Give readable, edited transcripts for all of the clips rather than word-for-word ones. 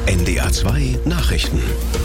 NDR 2 Nachrichten.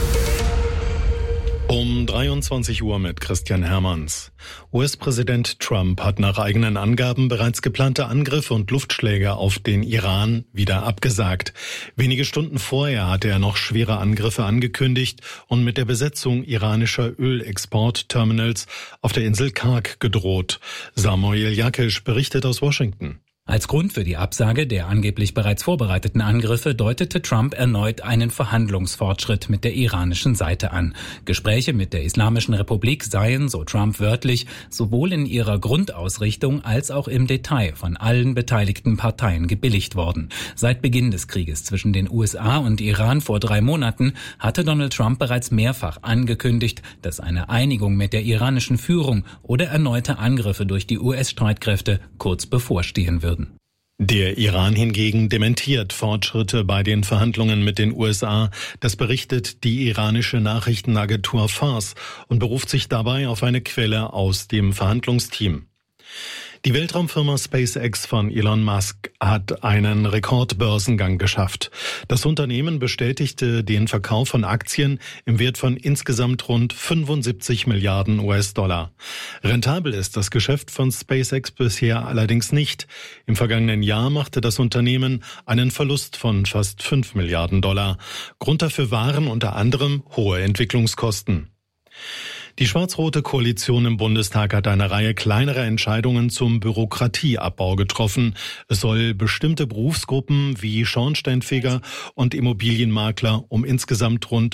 Um 23 Uhr mit Christian Hermanns. US-Präsident Trump hat nach eigenen Angaben bereits geplante Angriffe und Luftschläge auf den Iran wieder abgesagt. Wenige Stunden vorher hatte er noch schwere Angriffe angekündigt und mit der Besetzung iranischer Ölexportterminals auf der Insel Karg gedroht. Samuel Jakisch berichtet aus Washington. Als Grund für die Absage der angeblich bereits vorbereiteten Angriffe deutete Trump erneut einen Verhandlungsfortschritt mit der iranischen Seite an. Gespräche mit der Islamischen Republik seien, so Trump wörtlich, sowohl in ihrer Grundausrichtung als auch im Detail von allen beteiligten Parteien gebilligt worden. Seit Beginn des Krieges zwischen den USA und Iran vor 3 Monaten hatte Donald Trump bereits mehrfach angekündigt, dass eine Einigung mit der iranischen Führung oder erneute Angriffe durch die US-Streitkräfte kurz bevorstehen würden. Der Iran hingegen dementiert Fortschritte bei den Verhandlungen mit den USA. Das berichtet die iranische Nachrichtenagentur Fars und beruft sich dabei auf eine Quelle aus dem Verhandlungsteam. Die Weltraumfirma SpaceX von Elon Musk hat einen Rekordbörsengang geschafft. Das Unternehmen bestätigte den Verkauf von Aktien im Wert von insgesamt rund 75 Milliarden US-Dollar. Rentabel ist das Geschäft von SpaceX bisher allerdings nicht. Im vergangenen Jahr machte das Unternehmen einen Verlust von fast 5 Milliarden Dollar. Grund dafür waren unter anderem hohe Entwicklungskosten. Die schwarz-rote Koalition im Bundestag hat eine Reihe kleinerer Entscheidungen zum Bürokratieabbau getroffen. Es soll bestimmte Berufsgruppen wie Schornsteinfeger und Immobilienmakler um insgesamt rund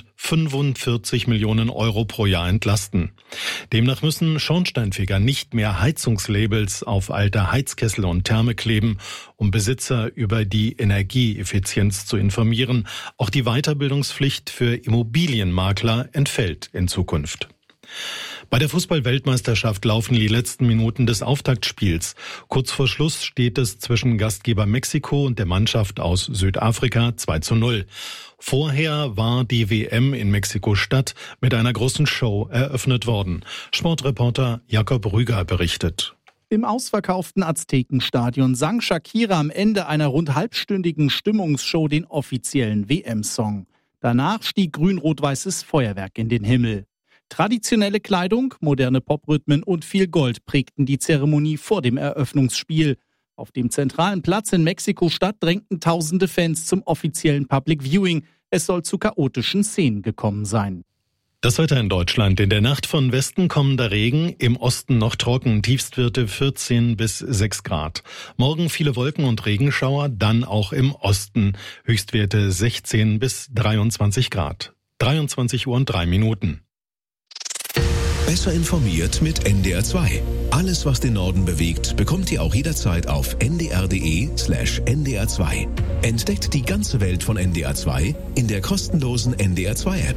45 Millionen Euro pro Jahr entlasten. Demnach müssen Schornsteinfeger nicht mehr Heizungslabels auf alte Heizkessel und Therme kleben, um Besitzer über die Energieeffizienz zu informieren. Auch die Weiterbildungspflicht für Immobilienmakler entfällt in Zukunft. Bei der Fußball-Weltmeisterschaft laufen die letzten Minuten des Auftaktspiels. Kurz vor Schluss steht es zwischen Gastgeber Mexiko und der Mannschaft aus Südafrika 2:0. Vorher war die WM in Mexiko-Stadt mit einer großen Show eröffnet worden. Sportreporter Jakob Rüger berichtet. Im ausverkauften Aztekenstadion sang Shakira am Ende einer rund halbstündigen Stimmungsshow den offiziellen WM-Song. Danach stieg grün-rot-weißes Feuerwerk in den Himmel. Traditionelle Kleidung, moderne Poprhythmen und viel Gold prägten die Zeremonie vor dem Eröffnungsspiel. Auf dem zentralen Platz in Mexiko-Stadt drängten tausende Fans zum offiziellen Public Viewing. Es soll zu chaotischen Szenen gekommen sein. Das Wetter in Deutschland. In der Nacht von Westen kommender Regen, im Osten noch trocken, Tiefstwerte 14 bis 6 Grad. Morgen viele Wolken und Regenschauer, dann auch im Osten. Höchstwerte 16 bis 23 Grad. 23 Uhr und 3 Minuten. Besser informiert mit NDR 2. Alles, was den Norden bewegt, bekommt ihr auch jederzeit auf ndr.de/ndr2. Entdeckt die ganze Welt von NDR 2 in der kostenlosen NDR 2 App.